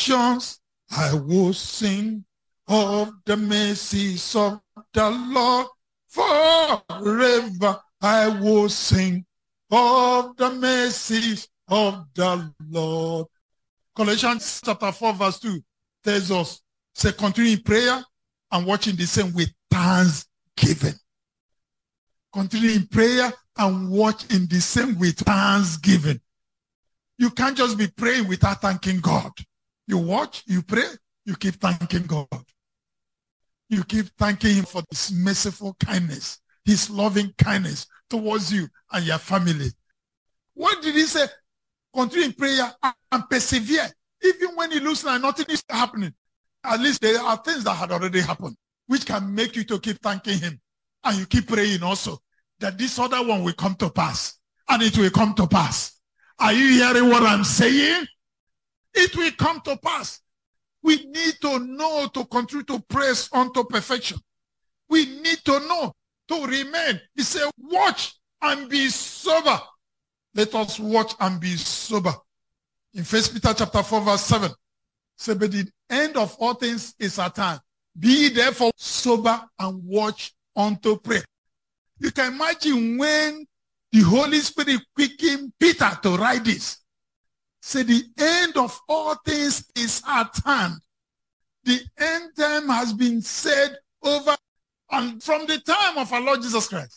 nations I will sing of the mercies of the Lord. Forever I will sing of the mercies of the Lord. Colossians chapter 4 verse 2 tells us, say, continue in prayer and watching the same with thanksgiving. Continue in prayer and watch in the same with thanksgiving. You can't just be praying without thanking God. You watch, you pray, you keep thanking God. You keep thanking him for his merciful kindness, his loving kindness towards you and your family. What did he say? Continue in prayer and persevere. Even when it looks like nothing is happening, at least there are things that had already happened, which can make you to keep thanking him. And you keep praying also that this other one will come to pass. And it will come to pass. Are you hearing what I'm saying? It will come to pass. We need to know to continue to press unto perfection. We need to know to remain. He said, watch and be sober. Let us watch and be sober. In 1 Peter chapter 4 verse 7, say, but the end of all things is at hand. Be therefore sober and watch unto prayer. You can imagine when the Holy Spirit quickened Peter to write this. Say, the end of all things is at hand. The end time has been said over and from the time of our Lord Jesus Christ.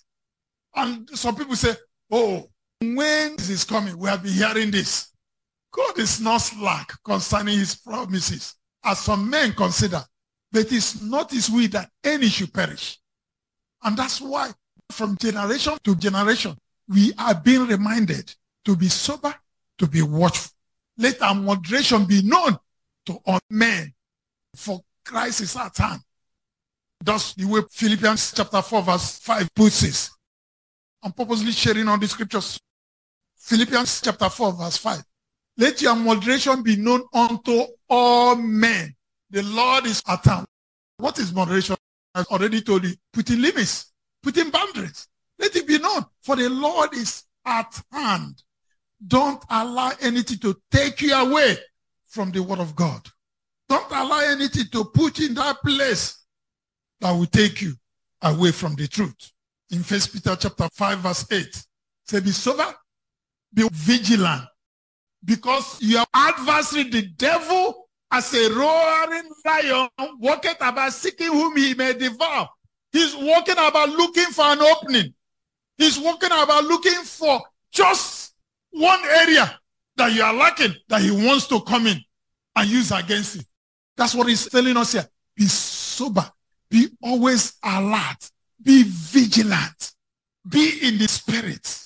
And some people say, oh, when this is coming, we have been hearing this. God is not slack concerning his promises, as some men consider. But it's not his will that any should perish. And that's why from generation to generation, we are being reminded to be sober, to be watchful. Let our moderation be known to all men, for Christ is at hand. That's the way Philippians chapter 4 verse 5 puts it. I'm purposely sharing all the scriptures. Philippians chapter 4 verse 5. Let your moderation be known unto all men. The Lord is at hand. What is moderation? I've already told you. Putting limits, putting boundaries. Let it be known, for the Lord is at hand. Don't allow anything to take you away from the word of God. Don't allow anything to put you in that place that will take you away from the truth. In 1 Peter chapter 5 verse 8, say, be sober, be vigilant, because your adversary, the devil, as a roaring lion, walketh about seeking whom he may devour. He's walking about looking for an opening. He's walking about looking for just one area that you are lacking, that he wants to come in and use against you. That's what he's telling us here. Be sober. Be always alert. Be vigilant. Be in the spirit.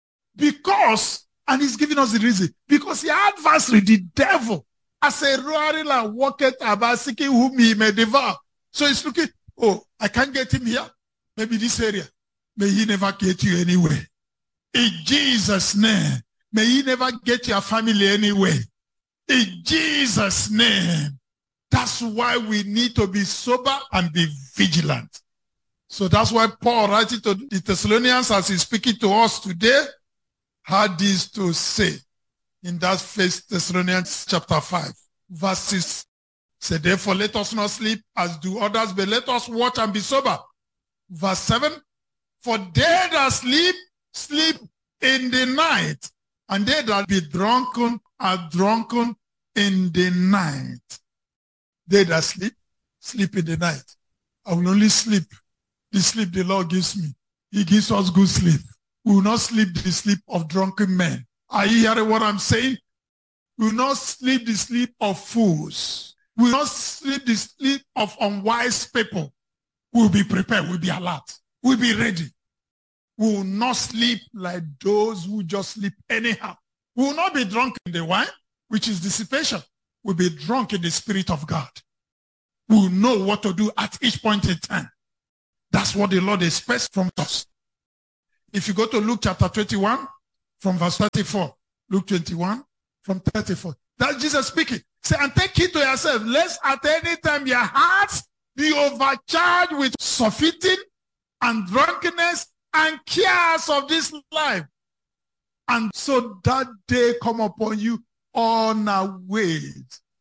Because, and he's giving us the reason, because the adversary, the devil, as a roaring lion, walketh about seeking whom he may devour. So he's looking, oh, I can't get him here. Maybe this area. May he never get you anyway. In Jesus' name. May he never get your family anyway. In Jesus' name. That's why we need to be sober and be vigilant. So that's why Paul, writing to the Thessalonians as he's speaking to us today, had this to say in that 1 Thessalonians chapter 5, verse 6. Say, therefore, let us not sleep as do others, but let us watch and be sober. Verse 7, for they that sleep, sleep in the night, and they that be drunken are drunken in the night. They that sleep, sleep in the night. I will only sleep the sleep the Lord gives me. He gives us good sleep. We will not sleep the sleep of drunken men. Are you hearing what I'm saying? We will not sleep the sleep of fools. We will not sleep the sleep of unwise people. We will be prepared. We will be alert. We will be ready. We will not sleep like those who just sleep anyhow. We will not be drunk in the wine, which is dissipation. We'll be drunk in the Spirit of God. We will know what to do at each point in time. That's what the Lord expects from us. If you go to Luke chapter 21, from verse 34, Luke 21, from 34, that's Jesus speaking. Say, and take heed to yourself, lest at any time your hearts be overcharged with surfeiting and drunkenness and cares of this life. And so that day come upon you unawares.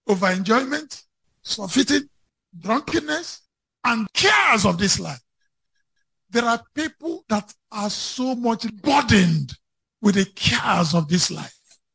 over-enjoyment, surfeiting, drunkenness, and cares of this life. There are people that are so much burdened with the cares of this life.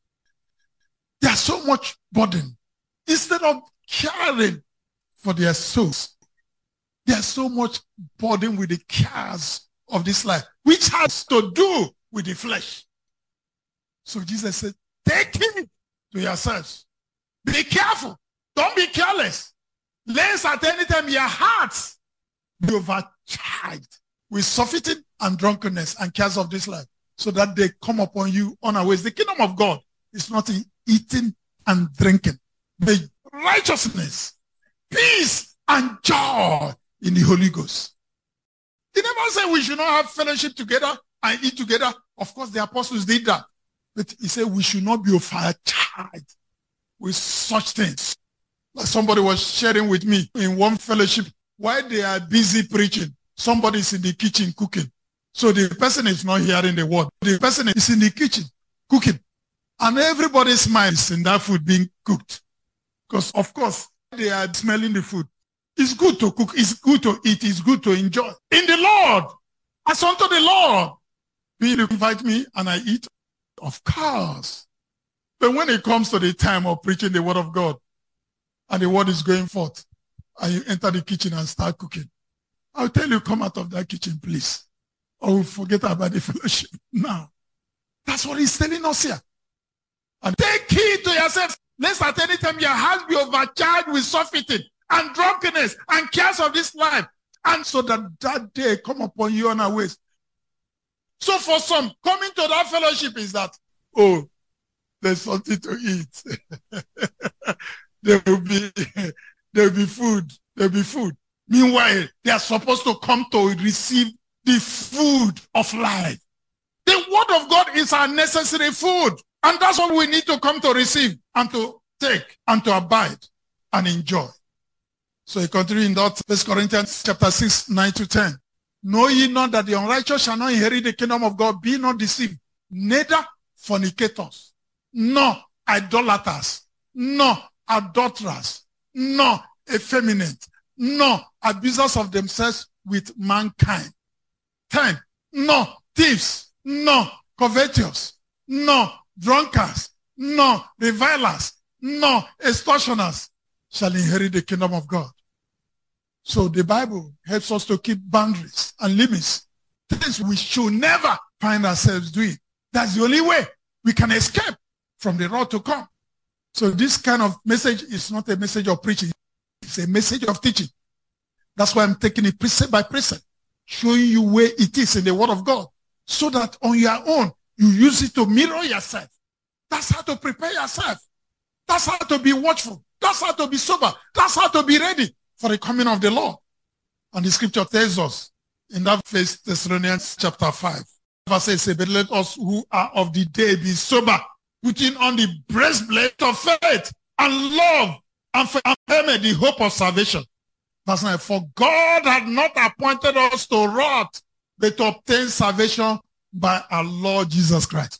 They are so much burdened. Instead of caring for their souls, they are so much burdened with the cares of this life, which has to do with the flesh. So Jesus said, take heed to yourselves. Be careful. Don't be careless. Lest at any time your hearts be overcharged with surfeiting and drunkenness and cares of this life, so that they come upon you unawares. The kingdom of God is not in eating and drinking, but righteousness, peace, and joy in the Holy Ghost. He never said we should not have fellowship together and eat together. Of course, the apostles did that. But he said we should not be overcharged with such things. Like somebody was sharing with me in one fellowship, while they are busy preaching, somebody's in the kitchen cooking. So the person is not hearing the word. The person is in the kitchen cooking. And everybody smiles in that food being cooked. Because, of course, they are smelling the food. It's good to cook. It's good to eat. It's good to enjoy. In the Lord, as unto the Lord, will you invite me and I eat? Of course. But when it comes to the time of preaching the word of God, and the word is going forth, and you enter the kitchen and start cooking, I'll tell you, come out of that kitchen, please. Or we'll forget about the fellowship now. That's what he's telling us here. And take heed to yourselves, lest at any time your heart be overcharged with surfeiting and drunkenness and cares of this life, and so that day come upon you unawares. So for some, coming to that fellowship is that, oh, there's something to eat. There will be food. There will be food. Meanwhile, they are supposed to come to receive the food of life. The word of God is our necessary food. And that's what we need to come to receive and to take and to abide and enjoy. So he continues in that 1 Corinthians chapter 6, 9 to 10. Know ye not that the unrighteous shall not inherit the kingdom of God? Be not deceived. Neither fornicators, nor idolaters, nor adulterers, nor effeminate, nor abusers of themselves with mankind. 10. Nor thieves, nor covetous, nor drunkards, nor revilers, nor extortioners shall inherit the kingdom of God. So the Bible helps us to keep boundaries and limits, things we should never find ourselves doing. That's the only way we can escape from the wrath to come. So this kind of message is not a message of preaching. It's a message of teaching. That's why I'm taking it precept by precept, showing you where it is in the word of God, so that on your own, you use it to mirror yourself. That's how to prepare yourself. That's how to be watchful. That's how to be sober. That's how to be ready for the coming of the Lord. And the scripture tells us in that 1 Thessalonians chapter 5, verse 8 says, but let us who are of the day be sober, putting on the breastplate of faith and love, and for the hope of salvation. Verse 9, for God had not appointed us to wrath, but to obtain salvation by our Lord Jesus Christ.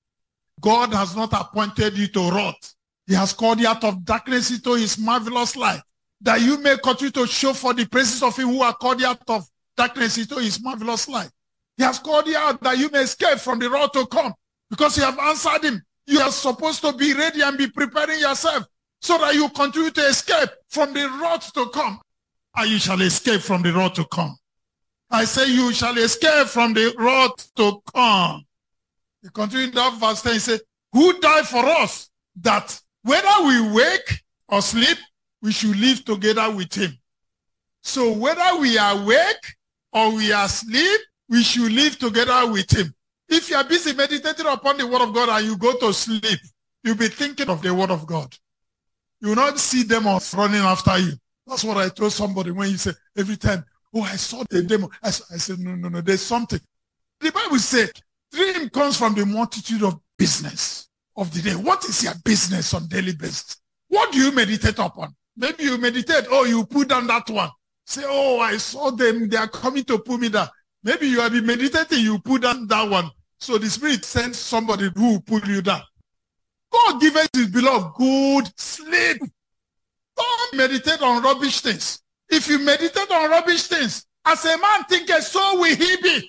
God has not appointed you to wrath. He has called you out of darkness into his marvelous light, that you may continue to show for the praises of him who has called you out of darkness into his marvelous light. He has called you out that you may escape from the wrath to come, because you have answered him. You are supposed to be ready and be preparing yourself so that you continue to escape from the wrath to come. And you shall escape from the wrath to come. I say you shall escape from the wrath to come. He continued that verse 10, he said, who died for us, that whether we wake or sleep, we should live together with him. So whether we are awake or we are asleep, we should live together with him. If you are busy meditating upon the word of God and you go to sleep, you'll be thinking of the word of God. You will not see demons running after you. That's what I told somebody when you say every time, oh, I saw the demon. I said, no, there's something. The Bible says, dream comes from the multitude of business of the day. What is your business on daily basis? What do you meditate upon? Maybe you meditate, oh, you put down that one. Say, oh, I saw them. They are coming to pull me down. Maybe you have been meditating, you put down that one. So the Spirit sends somebody who will pull you down. God gives his beloved good sleep. Don't meditate on rubbish things. If you meditate on rubbish things, as a man thinketh, so will he be.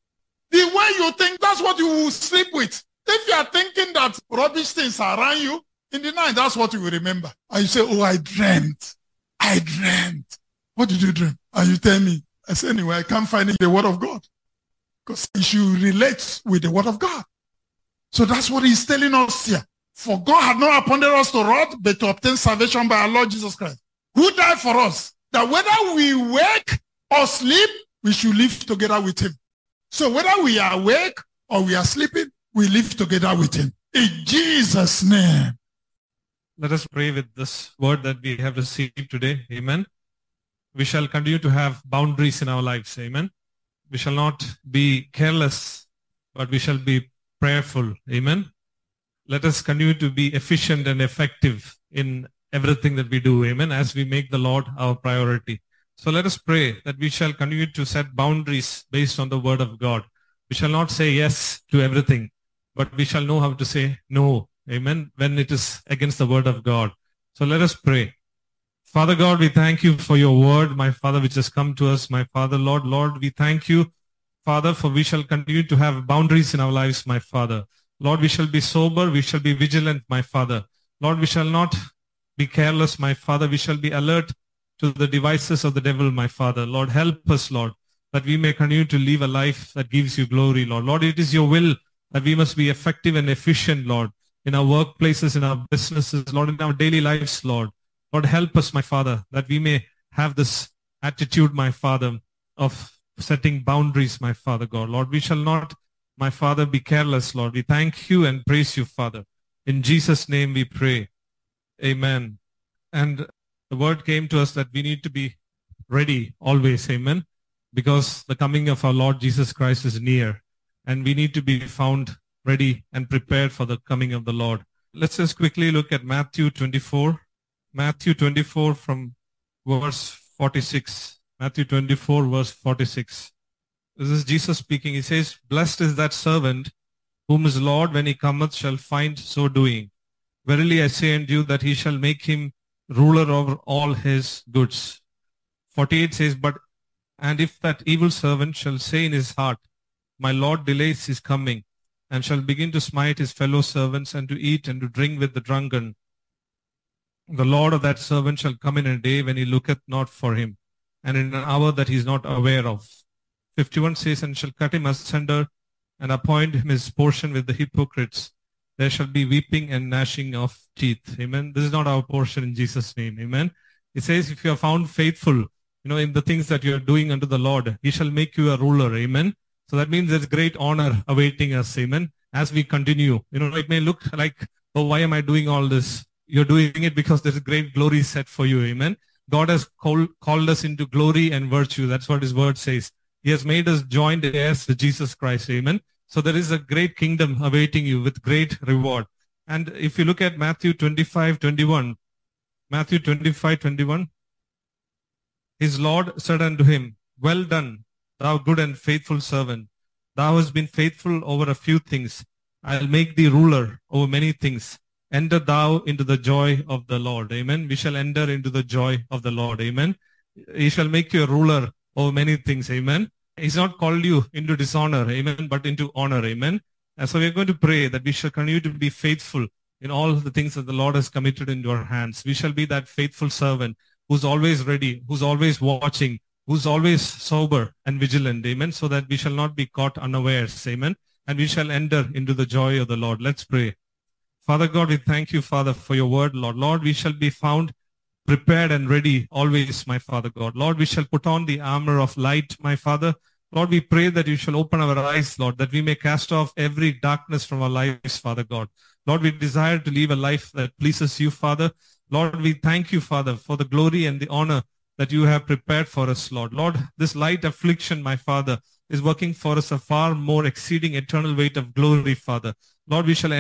The way you think, that's what you will sleep with. If you are thinking that rubbish things are around you, in the night, that's what you will remember. And you say, oh, I dreamt. I dreamt. What did you dream? And you tell me. I say, anyway, I can't find it in the Word of God. Because it should relate with the Word of God. So that's what he's telling us here. For God had not appointed us to wrath, but to obtain salvation by our Lord Jesus Christ, who died for us, that whether we wake or sleep, we should live together with him. So whether we are awake or we are sleeping, we live together with him. In Jesus' name. Let us pray with this word that we have received today. Amen. We shall continue to have boundaries in our lives. Amen. We shall not be careless, but we shall be prayerful. Amen. Let us continue to be efficient and effective in everything that we do. Amen. As we make the Lord our priority. So let us pray that we shall continue to set boundaries based on the word of God. We shall not say yes to everything, but we shall know how to say no. Amen. When it is against the word of God. So let us pray. Father God, we thank you for your word, my Father, which has come to us, my Father. Lord, we thank you, Father, for we shall continue to have boundaries in our lives, my Father. Lord, we shall be sober. We shall be vigilant, my Father. Lord, we shall not be careless, my Father. We shall be alert to the devices of the devil, my Father. Lord, help us, Lord, that we may continue to live a life that gives you glory, Lord. Lord, it is your will that we must be effective and efficient, Lord, in our workplaces, in our businesses, Lord, in our daily lives, Lord. Lord, help us, my Father, that we may have this attitude, my Father, of setting boundaries, my Father God. Lord, we shall not, my Father, be careless, Lord. We thank you and praise you, Father. In Jesus' name we pray. Amen. And the word came to us that we need to be ready always, amen, because the coming of our Lord Jesus Christ is near, and we need to be found ready and prepared for the coming of the Lord. Let's just quickly look at Matthew 24. Matthew 24 from verse 46. Matthew 24 verse 46. This is Jesus speaking. He says, blessed is that servant whom his Lord when he cometh shall find so doing. Verily I say unto you that he shall make him ruler over all his goods. 48 says, and if that evil servant shall say in his heart, my Lord delays his coming, and shall begin to smite his fellow servants, and to eat and to drink with the drunken, the Lord of that servant shall come in a day when he looketh not for him, and in an hour that he is not aware of. 51 says, and shall cut him asunder, and appoint him his portion with the hypocrites. There shall be weeping and gnashing of teeth. Amen. This is not our portion in Jesus' name. Amen. It says, if you are found faithful, in the things that you are doing unto the Lord, he shall make you a ruler. Amen. So that means there's great honor awaiting us. Amen. As we continue, it may look like, oh, why am I doing all this? You're doing it because there's a great glory set for you. Amen. God has called us into glory and virtue. That's what his word says. He has made us joint heirs with Jesus Christ. Amen. So there is a great kingdom awaiting you with great reward. And if you look at Matthew 25:21, Matthew 25:21, his Lord said unto him, well done, thou good and faithful servant. Thou hast been faithful over a few things. I'll make thee ruler over many things. Enter thou into the joy of the Lord. Amen. We shall enter into the joy of the Lord. Amen. He shall make you a ruler over many things. Amen. He's not called you into dishonor. Amen. But into honor. Amen. And so we're going to pray that we shall continue to be faithful in all the things that the Lord has committed into our hands. We shall be that faithful servant who's always ready, who's always watching, who's always sober and vigilant. Amen. So that we shall not be caught unawares. Amen. And we shall enter into the joy of the Lord. Let's pray. Father God, we thank you, Father, for your word, Lord. Lord, we shall be found prepared and ready always, my Father God. Lord, we shall put on the armor of light, my Father. Lord, we pray that you shall open our eyes, Lord, that we may cast off every darkness from our lives, Father God. Lord, we desire to live a life that pleases you, Father. Lord, we thank you, Father, for the glory and the honor that you have prepared for us, Lord. Lord, this light affliction, my Father, is working for us a far more exceeding eternal weight of glory, Father. Lord, we shall